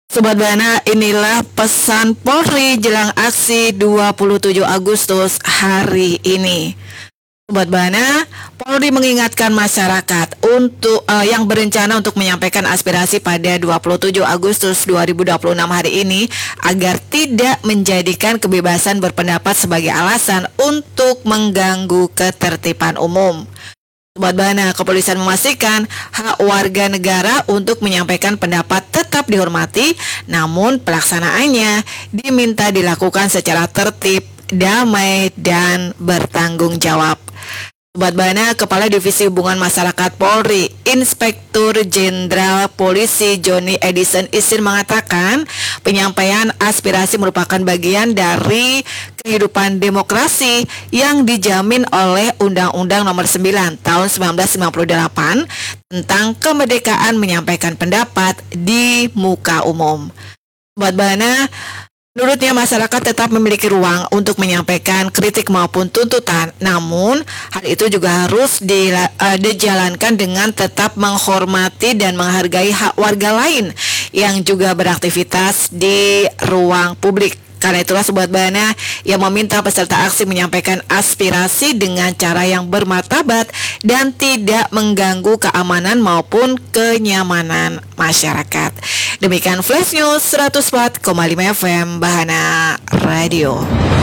Sobat Bana, inilah pesan Polri jelang aksi 27 Agustus hari ini. Sobat Bana, Polri mengingatkan masyarakat untuk yang berencana untuk menyampaikan aspirasi pada 27 Agustus 2026 hari ini agar tidak menjadikan kebebasan berpendapat sebagai alasan untuk mengganggu ketertiban umum. Sobat Bana, kepolisian memastikan hak warga negara untuk menyampaikan pendapat tetap dihormati, namun pelaksanaannya diminta dilakukan secara tertib, damai, dan bertanggung jawab. Sobat Bana, Kepala Divisi Hubungan Masyarakat Polri, Inspektur Jenderal Polisi Joni Edison Isin mengatakan penyampaian aspirasi merupakan bagian dari kehidupan demokrasi yang dijamin oleh Undang-Undang Nomor 9 Tahun 1998 tentang kemerdekaan menyampaikan pendapat di muka umum. Sobat Bana, menurutnya masyarakat tetap memiliki ruang untuk menyampaikan kritik maupun tuntutan, namun hal itu juga harus dijalankan dengan tetap menghormati dan menghargai hak warga lain yang juga beraktivitas di ruang publik. Karena itulah Sobat Bana yang meminta peserta aksi menyampaikan aspirasi dengan cara yang bermartabat dan tidak mengganggu keamanan maupun kenyamanan masyarakat. Demikian Flash News 104,5 FM Bahana Radio.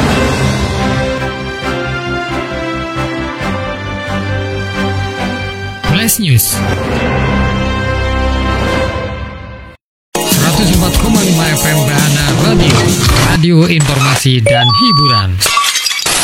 Flash News 104,5 FM Bahana Radio, radio informasi dan hiburan.